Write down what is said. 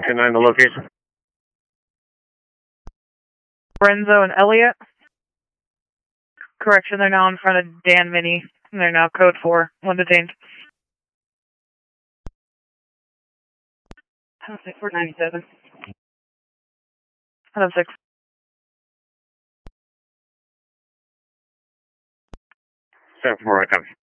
10-9, the location. Renzo and Elliot. Correction, they're now in front of Dan Mini. And they're now code 4, one detained. 497. 106. 7-4, I come.